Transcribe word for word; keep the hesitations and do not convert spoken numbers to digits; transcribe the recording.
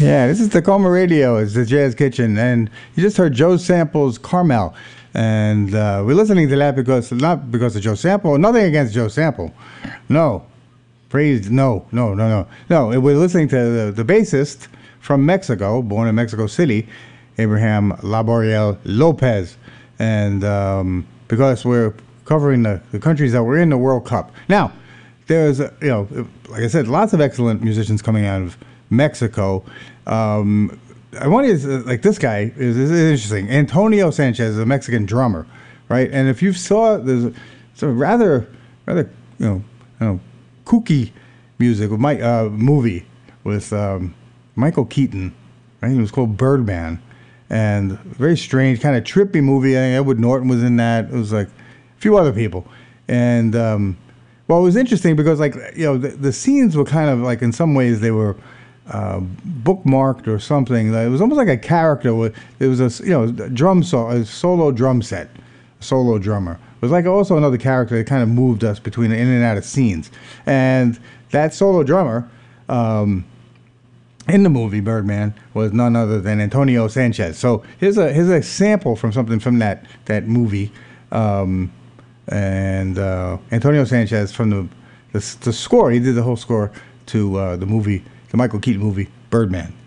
Yeah, this is Tacoma Radio. It's the Jazz Kitchen, and you just heard Joe Sample's Carmel, and uh, we're listening to that because not because of Joe Sample. Nothing against Joe Sample. No, praise. No, no, no, no, no. We're listening to the, the bassist from Mexico, born in Mexico City, Abraham Laboriel Lopez, and um, because we're covering the, the countries that were in the World Cup. Now, there's uh, you know, like I said, lots of excellent musicians coming out of Mexico. Um, I want to like this guy is, is interesting. Antonio Sanchez is a Mexican drummer, right? And if you saw, there's a, it's a rather, rather you know, you know, kooky music with my uh, movie with um, Michael Keaton, right? It was called Birdman, and very strange, kind of trippy movie. I think Edward Norton was in that. It was like a few other people, and um, well, it was interesting because like you know the, the scenes were kind of like in some ways they were. Uh, bookmarked or something. It was almost like a character. With, it was a you know a drum so a solo drum set, a solo drummer. It was like also another character that kind of moved us between in and out of scenes. And that solo drummer um, in the movie Birdman was none other than Antonio Sanchez. So here's a here's a sample from something from that that movie. Um, and uh, Antonio Sanchez from the, the the score. He did the whole score to uh, the movie. The Michael Keaton movie, Birdman.